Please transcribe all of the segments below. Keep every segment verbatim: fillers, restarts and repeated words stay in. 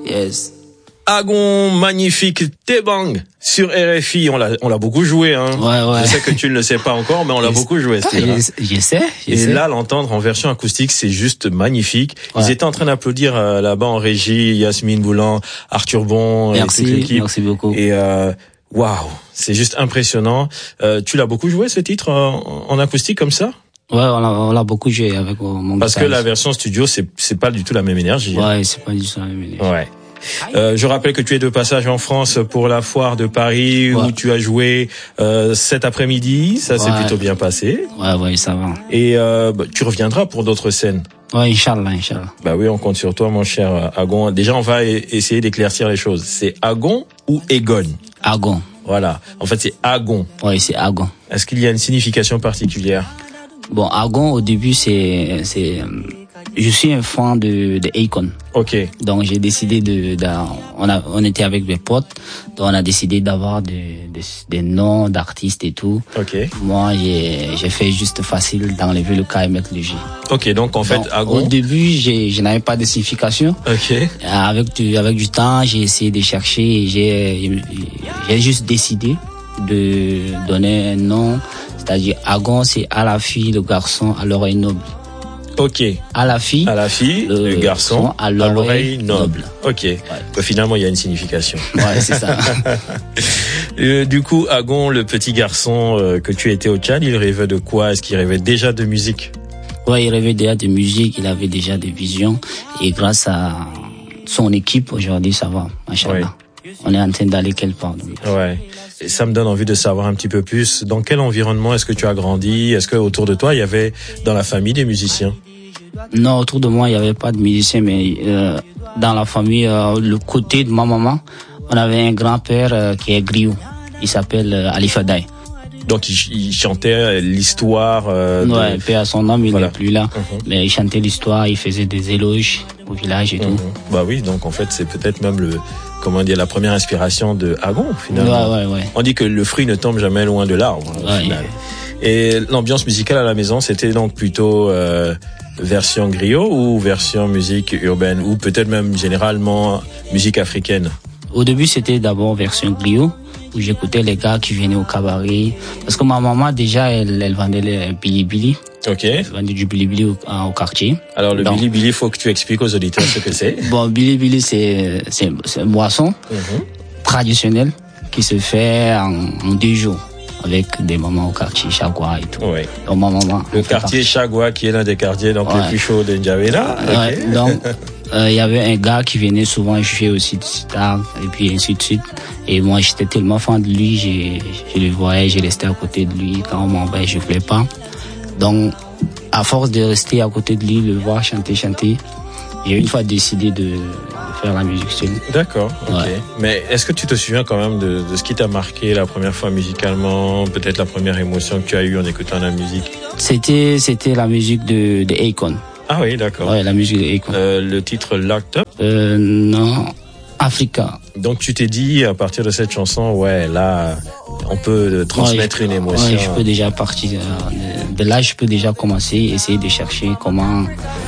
Yes. Agon, magnifique T-Bang sur R F I, on l'a, on l'a beaucoup joué, hein. Ouais, ouais. Je sais que tu ne le sais pas encore, mais on l'a Je beaucoup joué, ce je, je sais, je Et sais. là, l'entendre en version acoustique, c'est juste magnifique. Ouais. Ils étaient en train d'applaudir euh, là-bas en régie, Yasmine Boulan, Arthur Bon, Merci, et toute l'équipe. merci beaucoup. Et euh, waouh, c'est juste impressionnant. Euh, tu l'as beaucoup joué ce titre en, en acoustique comme ça? Ouais, on l'a, on l'a beaucoup joué avec mon Parce que guitariste. la version studio, c'est c'est pas du tout la même énergie. hein. Ouais, c'est pas du tout la même énergie. Ouais. Euh, je rappelle que tu es de passage en France pour la foire de Paris, Ouais. où tu as joué euh, cet après-midi. Ça s'est Ouais. plutôt bien passé. Ouais, ouais, ça va. Et euh, bah, tu reviendras pour d'autres scènes. Ouais, Inch'Allah, Inch'Allah. Bah oui, on compte sur toi, mon cher Agon. Déjà, on va e- essayer d'éclaircir les choses. C'est Agon ou Egon? Agon. Voilà. En fait, c'est Agon. Ouais, c'est Agon. Est-ce qu'il y a une signification particulière? Bon, Agon, au début, c'est, c'est, euh, je suis un fan de, de Akon. Ok. Donc, j'ai décidé de, de- on a, on était avec mes potes, donc on a décidé d'avoir des, des, des noms d'artistes et tout. Ok. Moi, j'ai, j'ai fait juste facile d'enlever le K et mettre le J. Ok. Donc, en fait, Donc, Agon. au début, j'ai, je n'avais pas de signification. Ok. Avec du, avec du temps, j'ai essayé de chercher et j'ai, j'ai juste décidé de donner un nom. C'est-à-dire, Agon, c'est à la fille, le garçon, à l'oreille noble. Ok. À la fille. À la fille, le, Le garçon, son à l'oreille noble. Ok. Bah, finalement, il y a une signification. Ouais, c'est ça. Euh, du coup, Agon, le petit garçon euh, que tu étais au Tchad, il rêvait de quoi? Est-ce qu'il rêvait déjà de musique? Ouais, il rêvait déjà de musique, il avait déjà des visions. Et grâce à son équipe, aujourd'hui, ça va. Machallah. On est en train d'aller quelque part. Donc. Ouais. Et ça me donne envie de savoir un petit peu plus. Dans quel environnement est-ce que tu as grandi? Est-ce que autour de toi, il y avait dans la famille des musiciens? Non, autour de moi, il n'y avait pas de musiciens, mais euh, dans la famille, euh, le côté de ma maman, on avait un grand-père euh, qui est griot. Il s'appelle euh, Ali Fadaï. Donc il, il chantait l'histoire. Euh, de... Ouais, paix à son nom, il Voilà. n'est plus là. Mhm. Mais il chantait l'histoire, il faisait des éloges au village et tout. Mhm. Bah oui, donc en fait c'est peut-être même le, comment dire, la première inspiration de Agon finalement. Ouais, ouais, ouais. On dit que le fruit ne tombe jamais loin de l'arbre au Ouais. final. Et l'ambiance musicale à la maison, c'était donc plutôt euh, version griot ou version musique urbaine ou peut-être même généralement musique africaine? Au début, c'était d'abord version griot, où j'écoutais les gars qui venaient au cabaret. Parce que ma maman, déjà, elle, elle vendait les bilibili. Ok. Elle vendait du bilibili au, au quartier. Alors le Donc, bilibili, il faut que tu expliques aux auditeurs ce que c'est. Bon, bilibili, c'est, c'est, c'est une boisson Mhm. traditionnelle qui se fait en, en deux jours avec des mamans au quartier, Chagua et tout. Ouais. Donc, ma maman. Le elle fait quartier partie. Chagua, qui est l'un des quartiers donc les Ouais. plus chauds de N'Djamena. Ouais, Ok. donc, euh, il y avait un gars qui venait souvent jouer aussi de sitar, et puis ainsi de suite. Et moi, j'étais tellement fan de lui, j'ai, je le voyais, j'ai resté à côté de lui. Quand on m'envoyait, je voulais pas. Donc, à force de rester à côté de lui, le voir chanter, chanter, j'ai une fois décidé de, de faire la musique seule. D'accord, ok. Ouais. Mais est-ce que tu te souviens quand même de, de ce qui t'a marqué la première fois musicalement, peut-être la première émotion que tu as eue en écoutant la musique? C'était, c'était la musique de, de Akon. Ah oui, d'accord. Ouais, la musique de Akon. Euh, le titre Locked Up. Euh, non, Africa. Donc tu t'es dit à partir de cette chanson, ouais, là, on peut transmettre Ouais, une émotion. Ouais, je peux déjà partir. euh, De, de là, je peux déjà commencer, essayer de chercher comment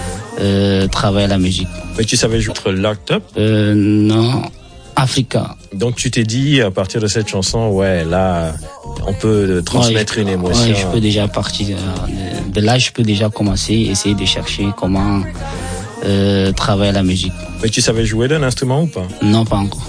euh, travailler la musique. Mais tu savais jouer Locked Up. Euh, non, Africa. Donc tu t'es dit à partir de cette chanson, ouais, là, on peut transmettre Ouais, une émotion. Ouais, je peux déjà partir. euh, De, de là, je peux déjà commencer, essayer de chercher comment euh, travailler la musique. Mais tu savais jouer d'un instrument ou pas? Non, pas encore.